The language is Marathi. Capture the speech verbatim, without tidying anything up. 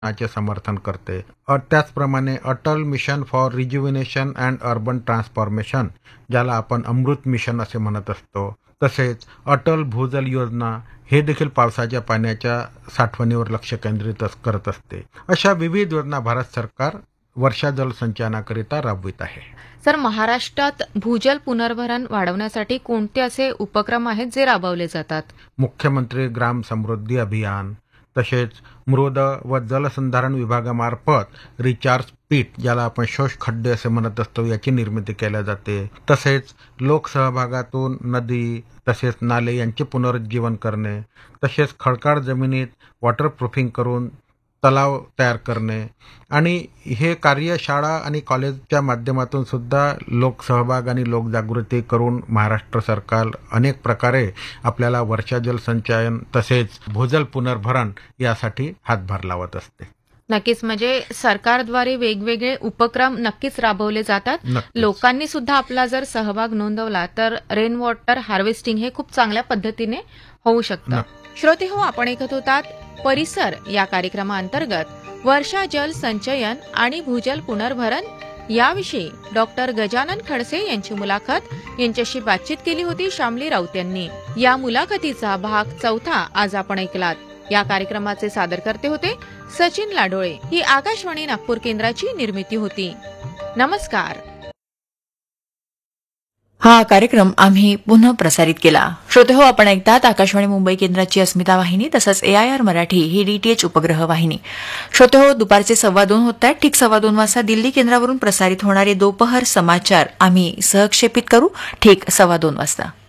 चे समर्थन करते. अ- त्याचप्रमाणे Atal mission for रिज्युव्हिनेशन and urban transformation, ज्याला आपण अमृत मिशन असे म्हणत असतो, तसेच अटल भूजल योजना हे देखील पावसाच्या पाण्याच्या साठवणीवर लक्ष केंद्रित अस- करत असते. अशा विविध योजना भारत सरकार वर्षा जल संचयनाकरिता राबवित आहे. सर, महाराष्ट्रात भूजल पुनर्भरण वाढवण्यासाठी कोणते असे उपक्रम आहेत जे राबवले जातात? मुख्यमंत्री ग्राम समृद्धी अभियान, तसेच मृद व जलसंधारण विभागामार्फत रिचार्ज पीट, ज्याला आपण शोष खड्डे असे म्हणत असतो, याची निर्मिती केल्या जाते. तसेच लोकसहभागातून नदी तसेच नाले यांचे पुनरुज्जीवन करणे, तसेच खडकाळ जमिनीत वॉटरप्रूफिंग करून तलाव तयार करणे, आणि हे कार्य शाळा आणि कॉलेजच्या माध्यमातून सुद्धा लोकसहभाग आणि लोकजागृती करून महाराष्ट्र सरकार अनेक प्रकारे आपल्याला वर्षा जल संचयन तसेच भूजल पुनर्भरण यासाठी हातभार लावत असते. नक्कीच, म्हणजे सरकारद्वारे वेगवेगळे उपक्रम नक्कीच राबवले जातात. नक्कीच. लोकांनी सुद्धा आपला जर सहभाग नोंदवला तर रेन वॉटर हार्वेस्टिंग हे खूप चांगल्या पद्धतीने होऊ शकतं. श्रोते हो, आपण ऐकत होतात परिसर या कार्यक्रमाअंतर्गत वर्षा जल संचयन आणि भूजल पुनर्भरण याविषयी डॉक्टर गजानन खडसे यांची मुलाखत. यांच्याशी बातचीत केली होती शामली राऊत यांनी. या मुलाखतीचा भाग चौथा आज आपण ऐकलात. या कार्यक्रमाचे सादरकर्ते होते सचिन लाडोळे. ही आकाशवाणी नागपूर केंद्राची निर्मिती होती. नमस्कार. हा कार्यक्रम आम्ही पुन्हा प्रसारित केला. श्रोते हो, आपण ऐकतात आकाशवाणी मुंबई केंद्राची अस्मिता वाहिनी तसंच ए I R Marathi he DTH उपग्रह वाहिनी. श्रोते हो, दुपारचे सव्वा दोन होत आहेत. ठीक सव्वा दोन वाजता दिल्ली केंद्रावरून प्रसारित होणारे दोपहर समाचार आम्ही सहक्षेपित करू ठीक सव्वा दोन वाजता.